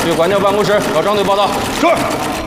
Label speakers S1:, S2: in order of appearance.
S1: 去管教办公室找张队报到。
S2: 是。